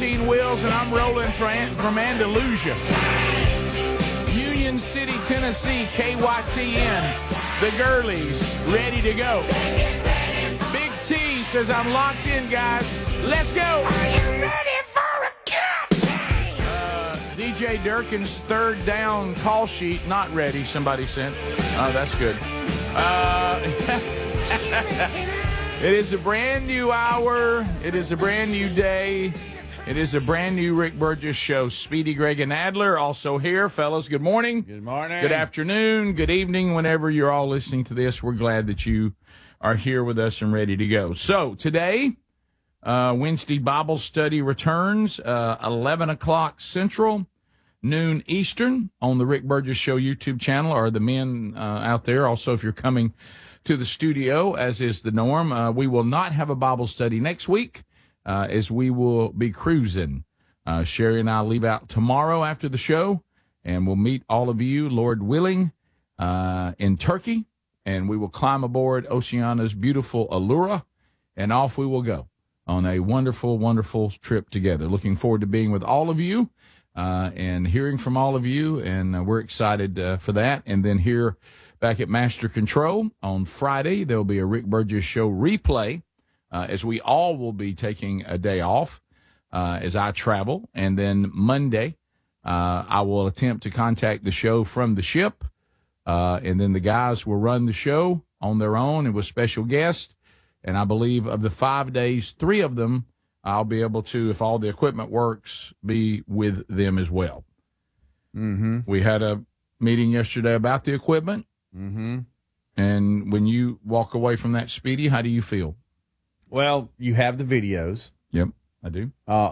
18 wheels, and I'm rolling from Andalusia. Union City, Tennessee, KYTN. The girlies ready to go. Big T says I'm locked in, guys. Let's go. Are you ready for a cut? DJ Durkin's third down call sheet not ready, somebody sent. Oh, that's good. It is a brand new hour. It is a brand new day. It is a brand new Rick Burgess show. Speedy, Greg, and Adler also here. Fellas, good morning. Good morning. Good afternoon. Good evening. Whenever you're all listening to this, we're glad that you are here with us and ready to go. So today, Wednesday Bible study returns, 11 o'clock Central, noon Eastern on the Rick Burgess Show YouTube channel, or the men out there. Also, if you're coming to the studio, as is the norm, we will not have a Bible study next week, as we will be cruising. Sherry and I leave out tomorrow after the show, and we'll meet all of you, Lord willing, in Turkey, and we will climb aboard Oceania's beautiful Allura, and off we will go on a wonderful, wonderful trip together. Looking forward to being with all of you and hearing from all of you, and we're excited for that. And then here back at Master Control on Friday, there'll be a Rick Burgess Show replay, as we all will be taking a day off as I travel. And then Monday, I will attempt to contact the show from the ship, and then the guys will run the show on their own and with special guests. And I believe of the 5 days, 3 of them, I'll be able to, if all the equipment works, be with them as well. Mm-hmm. We had a meeting yesterday about the equipment. Mm-hmm. And when you walk away from that, Speedy, how do you feel? Well, you have the videos. Yep, I do.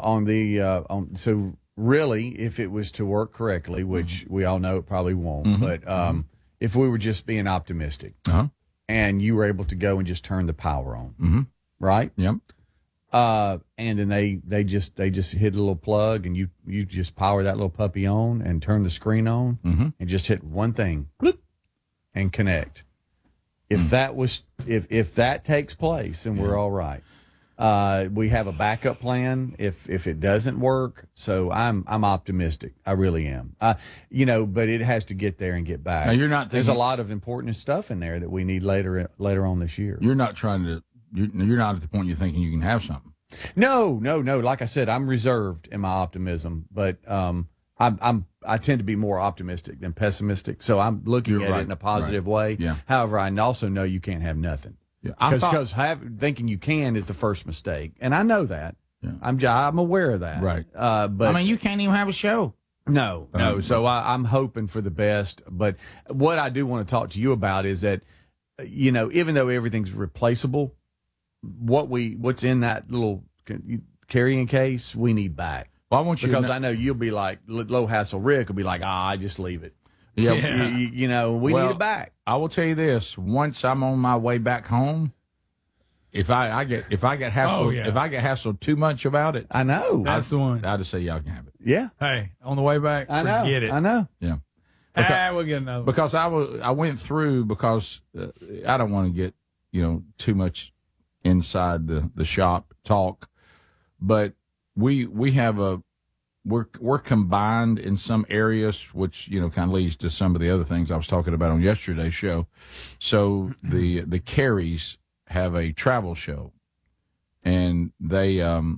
So really, if it was to work correctly, which we all know it probably won't, but if we were just being optimistic, and you were able to go and just turn the power on, right? Yep. And then they just hit a little plug, and you just power that little puppy on and turn the screen on, and just hit one thing, bloop, and connect. If that was if that takes place, then we're all right. We have a backup plan if it doesn't work. So I'm optimistic. I really am. But it has to get there and get back. Now you're not thinking, there's a lot of important stuff in there that we need later on this year. You're not trying to. You're not at the point you're thinking you can have something. No. Like I said, I'm reserved in my optimism, but I tend to be more optimistic than pessimistic. So I'm looking at it in a positive way. Yeah. However, I also know you can't have nothing. Yeah. Because thinking you can is the first mistake, and I know that. Yeah. I'm aware of that. Right. But I mean, you can't even have a show. No. So I'm hoping for the best. But what I do want to talk to you about is that, even though everything's replaceable, what's in that little carrying case, we need back. Well, I want you because I know you'll be like low hassle. Rick will be like, I just leave it. Yeah. We need it back. I will tell you this: once I'm on my way back home, if I get hassled, if I get hassled too much about it, I know that's the one. I'll just say y'all can have it. Yeah. Hey, on the way back, forget it. I know. Yeah. We'll get another one. Because I went through because I don't want to get too much inside the shop talk, but we have we're combined in some areas, which kind of leads to some of the other things I was talking about on yesterday's show. So the Carries have a travel show, and they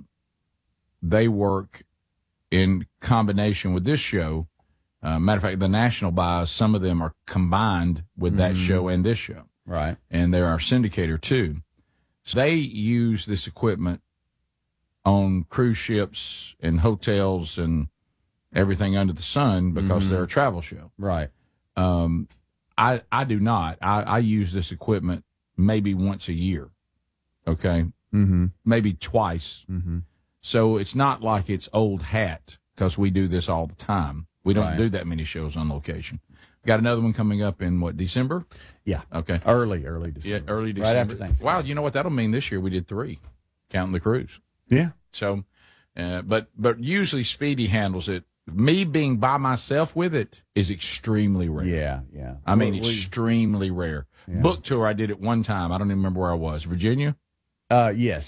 work in combination with this show. Matter of fact, the national buys, some of them are combined with that show and this show. Right. And they're our syndicator too. So they use this equipment on cruise ships and hotels and everything under the sun because they're a travel show. Right. I do not. I use this equipment maybe once a year. Okay. Maybe twice. So it's not like it's old hat because we do this all the time. We don't do that many shows on location. Got another one coming up in December? Yeah. Okay. Early December. Yeah, early December. Right after Thanksgiving. Wow, you know what? That'll mean this year we did 3, counting the cruise. Yeah. So, but usually Speedy handles it. Me being by myself with it is extremely rare. Yeah. I mean, extremely rare. Yeah. Book tour, I did it one time. I don't even remember where I was. Virginia? Yes.